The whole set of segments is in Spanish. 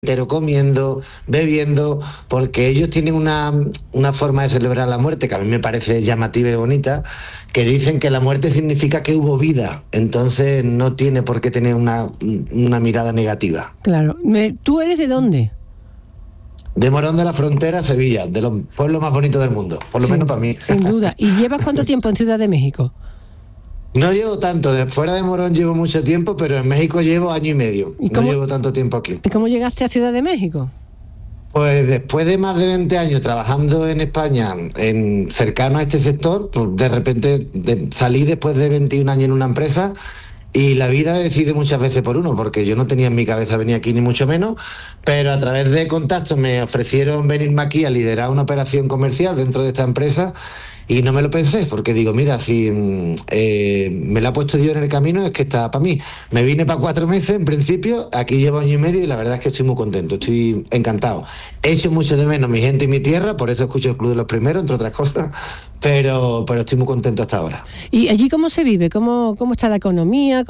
entero comiendo, bebiendo, porque ellos tienen una forma de celebrar la muerte que a mí me parece llamativa y bonita, que dicen que la muerte significa que hubo vida, entonces no tiene por qué tener una mirada negativa. Claro. ¿Tú eres de dónde? De Morón de la Frontera, Sevilla, de los pueblos más bonitos del mundo, por lo menos para mí. Sin duda. ¿Y llevas cuánto tiempo en Ciudad de México? No llevo tanto, de fuera de Morón llevo mucho tiempo, pero en México llevo año y medio. No llevo tanto tiempo aquí. ¿Y cómo llegaste a Ciudad de México? Pues después de más de 20 años trabajando en España, cercano a este sector, pues de repente salí después de 21 años en una empresa y la vida decide muchas veces por uno, porque yo no tenía en mi cabeza venir aquí ni mucho menos, pero a través de contactos me ofrecieron venirme aquí a liderar una operación comercial dentro de esta empresa. Y no me lo pensé, porque digo, mira, si me la ha puesto Dios en el camino, es que está para mí. Me vine para 4 meses, en principio, aquí llevo año y medio y la verdad es que estoy muy contento, estoy encantado. He hecho mucho de menos mi gente y mi tierra, por eso escucho el Club de los Primeros, entre otras cosas, pero estoy muy contento hasta ahora. ¿Y allí cómo se vive? ¿Cómo está la economía?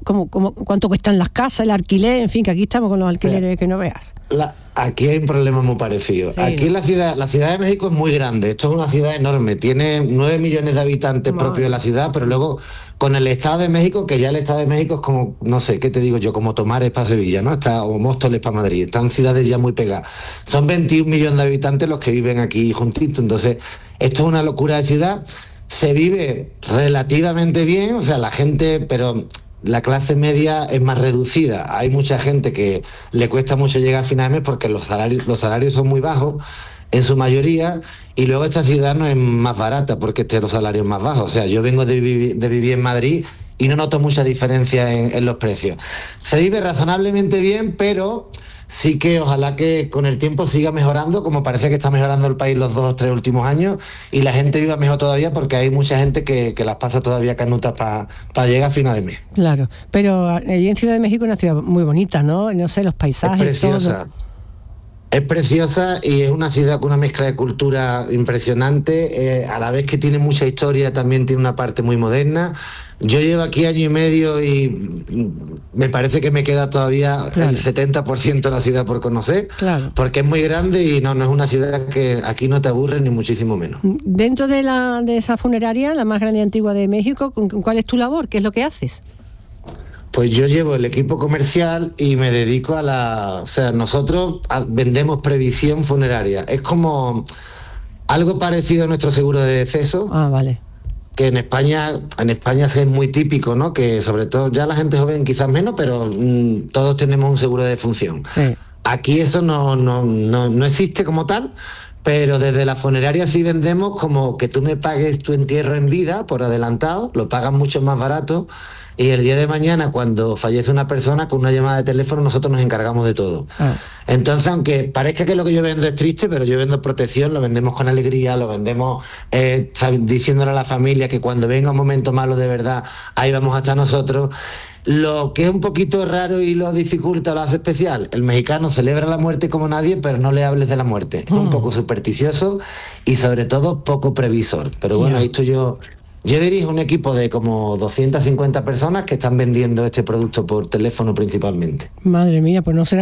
¿Cuánto cuestan las casas, el alquiler? En fin, que aquí estamos con los alquileres que no veas. Aquí hay un problema muy parecido. Sí. Aquí la Ciudad de México es muy grande. Esto es una ciudad enorme. Tiene 9 millones de habitantes propios de la ciudad, pero luego con el Estado de México, que ya el Estado de México es como, no sé, ¿qué te digo yo? Como Tomares para Sevilla, ¿no? O Móstoles para Madrid. Están ciudades ya muy pegadas. Son 21 millones de habitantes los que viven aquí juntitos. Entonces, esto es una locura de ciudad. Se vive relativamente bien, o sea, la gente, pero la clase media es más reducida. Hay mucha gente que le cuesta mucho llegar a final de mes porque los salarios son muy bajos en su mayoría, y luego esta ciudad no es más barata porque los salarios más bajos. O sea, yo vengo de vivir en Madrid y no noto mucha diferencia en los precios. Se vive razonablemente bien, pero sí que ojalá que con el tiempo siga mejorando, como parece que está mejorando el país los 2 o 3 últimos años, y la gente viva mejor todavía, porque hay mucha gente que las pasa todavía canutas para llegar a final de mes. Claro, pero allí en Ciudad de México es una ciudad muy bonita, ¿no? No sé, los paisajes, es preciosa. Todo. Es preciosa y es una ciudad con una mezcla de cultura impresionante, a la vez que tiene mucha historia, también tiene una parte muy moderna. Yo llevo aquí año y medio y me parece que me queda todavía el 70% de la ciudad por conocer, porque es muy grande y no es una ciudad que aquí no te aburre ni muchísimo menos. Dentro de esa funeraria, la más grande y antigua de México, ¿cuál es tu labor? ¿Qué es lo que haces? Pues yo llevo el equipo comercial y me dedico o sea, nosotros vendemos previsión funeraria. Es como algo parecido a nuestro seguro de deceso. Ah, vale. Que en España es muy típico, ¿no? Que sobre todo ya la gente joven quizás menos, pero todos tenemos un seguro de defunción. Sí. Aquí eso no existe como tal, pero desde la funeraria sí vendemos como que tú me pagues tu entierro en vida por adelantado, lo pagas mucho más barato. Y el día de mañana, cuando fallece una persona, con una llamada de teléfono nosotros nos encargamos de todo. Entonces, aunque parezca que lo que yo vendo es triste, pero yo vendo protección, lo vendemos con alegría, lo vendemos diciéndole a la familia que cuando venga un momento malo de verdad, ahí vamos a estar nosotros. Lo que es un poquito raro y lo dificulta, lo hace especial, el mexicano celebra la muerte como nadie, pero no le hables de la muerte. Es un poco supersticioso y sobre todo poco previsor. Pero bueno, ahí estoy yo. Yo dirijo un equipo de como 250 personas que están vendiendo este producto por teléfono principalmente. Madre mía, pues no será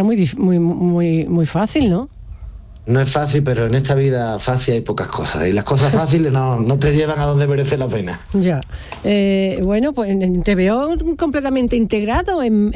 muy fácil, ¿no? No es fácil, pero en esta vida fácil hay pocas cosas. Y las cosas fáciles no te llevan a donde merece la pena. Ya. Bueno, pues te veo completamente integrado en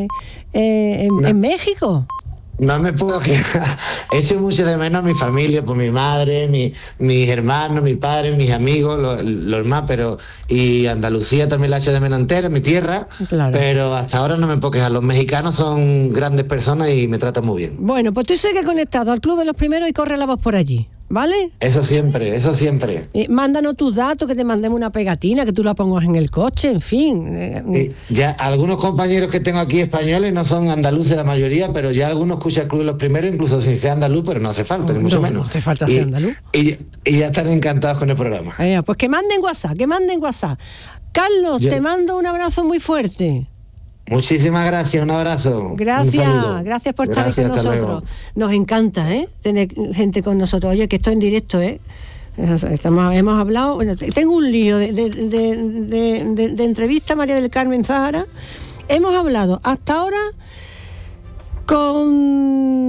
México. No me puedo quejar. He hecho mucho de menos a mi familia, por mi madre, mis hermanos, mis padres, mis amigos, los más, pero y Andalucía también la he hecho de menos entera, mi tierra, pero hasta ahora no me puedo quejar. Los mexicanos son grandes personas y me tratan muy bien. Bueno, pues tú sigues conectado al Club de los Primeros y corre la voz por allí, ¿vale? Eso siempre. Mándanos tus datos, que te mandemos una pegatina, que tú la pongas en el coche, en fin. Ya algunos compañeros que tengo aquí españoles no son andaluces la mayoría, pero ya algunos escuchan el Club de los Primeros, incluso sin ser andaluz, pero no hace falta, ni mucho menos. No hace falta ser andaluz. Y ya están encantados con el programa. Pues que manden WhatsApp. Carlos, te mando un abrazo muy fuerte. Muchísimas gracias, un abrazo. Gracias por estar con nosotros. Luego. Nos encanta tener gente con nosotros. Oye, que estoy en directo, hemos hablado, bueno, tengo un lío de entrevista a María del Carmen Zahara. Hemos hablado hasta ahora con